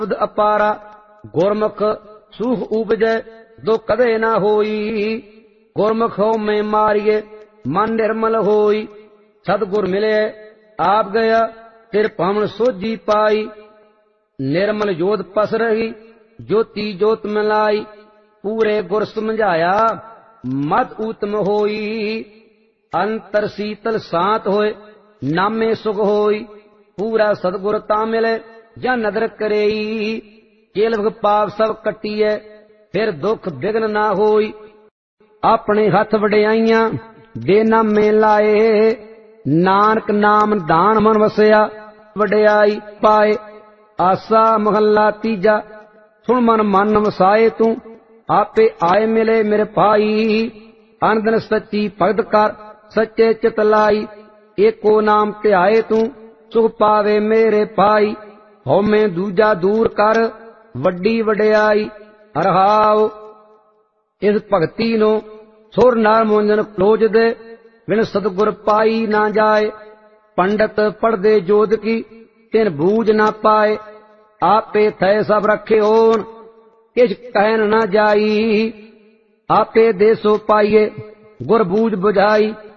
अपारा गुरमुख सूख उपजै दो कदे ना होई। गुरमुख हो में मारिए मन निर्मल होई। सतगुर मिले आप गया तिर पवन सोझी पाई। निर्मल जोत पस रही ज्योति जोत मिलाई। पूरे गुर समझाया मत उत्तम होई। अंतर शीतल शांत होए नामे सुख होई। पूरा सतगुर ता मिले जा नदर करेई। केलव पाप सब कटिए फिर दुख विघ्न ना होई। अपने हथ वड्याइयां बेनामे लाए। नानक नाम दान मन वसया वड्याई पाए। आसा महला तीजा सुन मन मन वसाए तू। आपे आए मिले मेरे भाई। अनदन सच्ची भगत कर सच्चे चित लाई। एको नाम ध्याए तू सुख पावे मेरे भाई। हਉਮੈ दूजा दूर कर वड्डी वड्याई। रहाओ इस भगती नो सुर नार मोंजन क्लोज दे। बिन सतगुर पाई ना जाए। पंडित पढ़दे जोध की तिन बूझ ना पाए। आपे थे सब रखे होन किछ कहन ना जाई। आपे देसो पाइए गुर बूझ बुझाई।